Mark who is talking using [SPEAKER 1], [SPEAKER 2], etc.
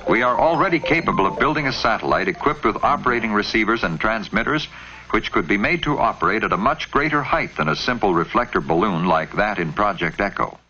[SPEAKER 1] We are already capable of building a satellite equipped with operating receivers and transmitters, which could be made to operate at a much greater height than a simple reflector balloon like that in Project Echo.